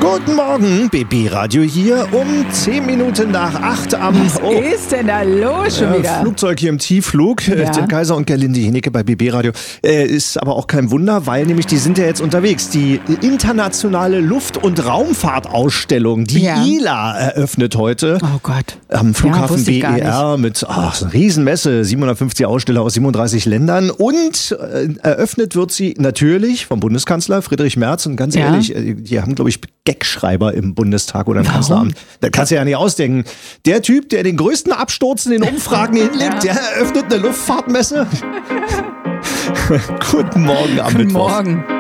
Guten Morgen, BB Radio hier um 10 Minuten nach 8 am... Was ist denn da los schon wieder? Flugzeug hier im Tiefflug. Ja. Der Kaiser und Gerlinde Hinnecke bei BB Radio. Ist aber auch kein Wunder, weil nämlich die sind ja jetzt unterwegs. Die internationale Luft- und Raumfahrtausstellung, die ILA, eröffnet heute. Oh Gott. Am Flughafen wusste ich gar BER mit so einer Riesenmesse, 750 Aussteller aus 37 Ländern. Und eröffnet wird sie natürlich vom Bundeskanzler Friedrich Merz. Und ganz ehrlich, die haben, glaube ich, Gagschreiber im Bundestag oder im Kanzleramt. Da kannst du ja nicht ausdenken. Der Typ, der den größten Absturz in den Umfragen hinlegt, der eröffnet eine Luftfahrtmesse. Guten Morgen am Mittwoch. Guten Morgen.